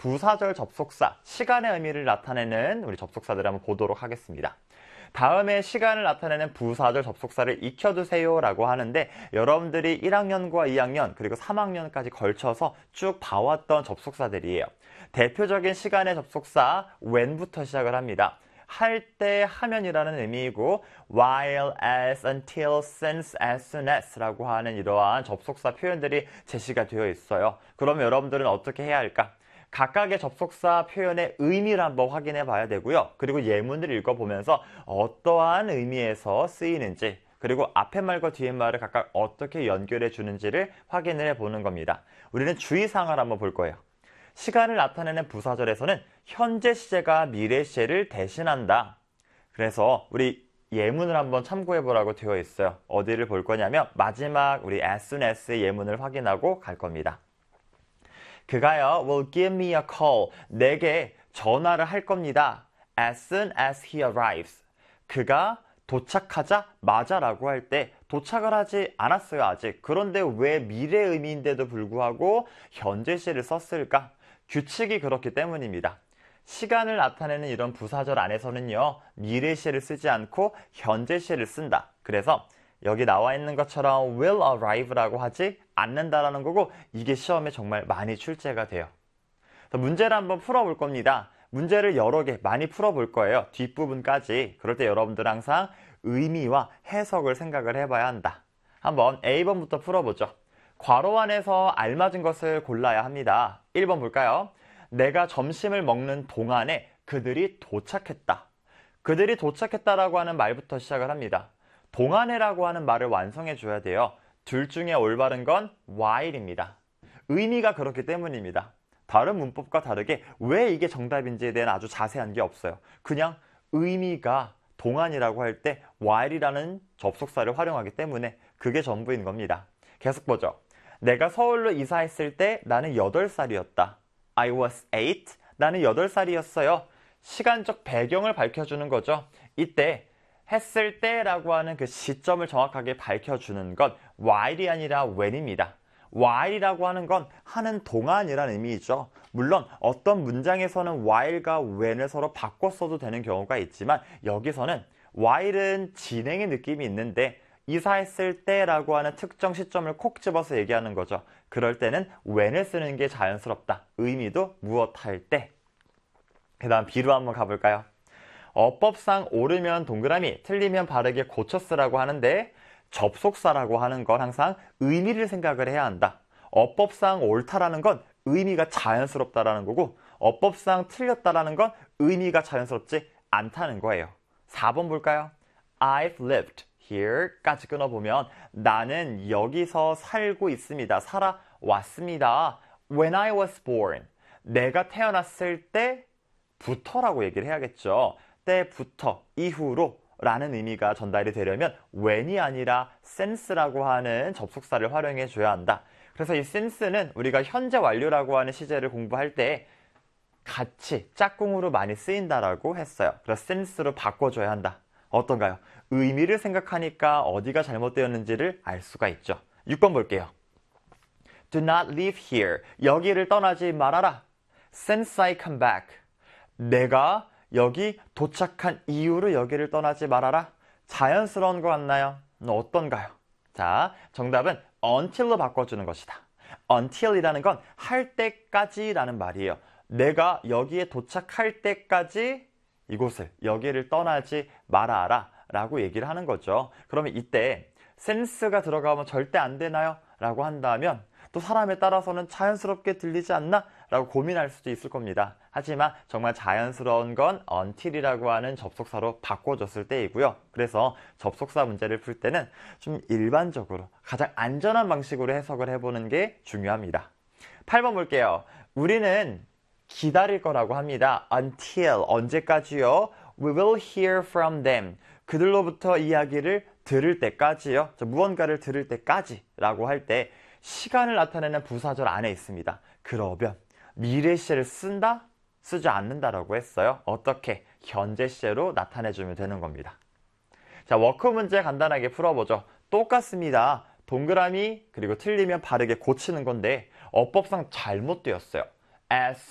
부사절 접속사, 시간의 의미를 나타내는 우리 접속사들을 한번 보도록 하겠습니다. 다음에 시간을 나타내는 부사절 접속사를 익혀두세요 라고 하는데 여러분들이 1학년과 2학년 그리고 3학년까지 걸쳐서 쭉 봐왔던 접속사들이에요. 대표적인 시간의 접속사 when부터 시작을 합니다. 할 때, 하면이라는 의미이고 while, as, until, since, as soon as 라고 하는 이러한 접속사 표현들이 제시가 되어 있어요. 그러면 여러분들은 어떻게 해야 할까? 각각의 접속사 표현의 의미를 한번 확인해 봐야 되고요. 그리고 예문을 읽어보면서 어떠한 의미에서 쓰이는지 그리고 앞에 말과 뒤에 말을 각각 어떻게 연결해 주는지를 확인을 해보는 겁니다. 우리는 주의사항을 한번 볼 거예요. 시간을 나타내는 부사절에서는 현재 시제가 미래 시제를 대신한다. 그래서 우리 예문을 한번 참고해 보라고 되어 있어요. 어디를 볼 거냐면 마지막 우리 as soon as의 예문을 확인하고 갈 겁니다. 그가요 will give me a call. 내게 전화를 할 겁니다. as soon as he arrives. 그가 도착하자마자 라고 할 때 도착을 하지 않았어요 아직. 그런데 왜 미래 의미인데도 불구하고 현재 시를 썼을까? 규칙이 그렇기 때문입니다. 시간을 나타내는 이런 부사절 안에서는요 미래 시를 쓰지 않고 현재 시를 쓴다. 그래서 여기 나와 있는 것처럼 will arrive라고 하지 않는다라는 거고 이게 시험에 정말 많이 출제가 돼요. 문제를 한번 풀어볼 겁니다. 문제를 여러 개 많이 풀어볼 거예요. 뒷부분까지. 그럴 때 여러분들 항상 의미와 해석을 생각을 해봐야 한다. 한번 A번부터 풀어보죠. 괄호 안에서 알맞은 것을 골라야 합니다. 1번 볼까요? 내가 점심을 먹는 동안에 그들이 도착했다. 그들이 도착했다라고 하는 말부터 시작을 합니다. 동안에라고 하는 말을 완성해 줘야 돼요. 둘 중에 올바른 건 while입니다. 의미가 그렇기 때문입니다. 다른 문법과 다르게 왜 이게 정답인지에 대한 아주 자세한 게 없어요. 그냥 의미가 동안이라고 할 때 while이라는 접속사를 활용하기 때문에 그게 전부인 겁니다. 계속 보죠. 내가 서울로 이사했을 때 나는 8살이었다. I was 8. 나는 8살이었어요. 시간적 배경을 밝혀주는 거죠. 이때 했을 때라고 하는 그 시점을 정확하게 밝혀주는 건 while이 아니라 when입니다. while이라고 하는 건 하는 동안이라는 의미이죠. 물론 어떤 문장에서는 while과 when을 서로 바꿔 써도 되는 경우가 있지만 여기서는 while은 진행의 느낌이 있는데 이사했을 때라고 하는 특정 시점을 콕 집어서 얘기하는 거죠. 그럴 때는 when을 쓰는 게 자연스럽다. 의미도 무엇 할 때. 그 다음 B로 한번 가볼까요? 어법상 옳으면 동그라미, 틀리면 바르게 고쳐 쓰라고 하는데 접속사라고 하는 건 항상 의미를 생각을 해야 한다. 어법상 옳다라는 건 의미가 자연스럽다라는 거고 어법상 틀렸다라는 건 의미가 자연스럽지 않다는 거예요. 4번 볼까요? I've lived here까지 끊어보면 나는 여기서 살고 있습니다. 살아왔습니다. When I was born. 내가 태어났을 때부터라고 얘기를 해야겠죠. 때부터, 이후로 라는 의미가 전달이 되려면 when이 아니라 since라고 하는 접속사를 활용해 줘야 한다. 그래서 이 since는 우리가 현재 완료라고 하는 시제를 공부할 때 같이 짝꿍으로 많이 쓰인다라고 했어요. 그래서 since로 바꿔줘야 한다. 어떤가요? 의미를 생각하니까 어디가 잘못되었는지를 알 수가 있죠. 6번 볼게요. Do not leave here. 여기를 떠나지 말아라. Since I come back. 내가 여기 도착한 이후로 여기를 떠나지 말아라. 자연스러운 거 같나요? 어떤가요? 자, 정답은 until로 바꿔주는 것이다. until이라는 건 할 때까지라는 말이에요. 내가 여기에 도착할 때까지 이곳을, 여기를 떠나지 말아라 라고 얘기를 하는 거죠. 그러면 이때 since가 들어가면 절대 안 되나요? 라고 한다면 또 사람에 따라서는 자연스럽게 들리지 않나? 라고 고민할 수도 있을 겁니다. 하지만 정말 자연스러운 건 until이라고 하는 접속사로 바꿔줬을 때이고요. 그래서 접속사 문제를 풀 때는 좀 일반적으로 가장 안전한 방식으로 해석을 해보는 게 중요합니다. 8번 볼게요. 우리는 기다릴 거라고 합니다. until, 언제까지요? We will hear from them. 그들로부터 이야기를 들을 때까지요. 무언가를 들을 때까지 라고 할 때 시간을 나타내는 부사절 안에 있습니다. 그러면 미래 시제를 쓴다? 쓰지 않는다라고 했어요. 어떻게? 현재 시제로 나타내주면 되는 겁니다. 자, 워크 문제 간단하게 풀어보죠. 똑같습니다. 동그라미 그리고 틀리면 바르게 고치는 건데 어법상 잘못되었어요. As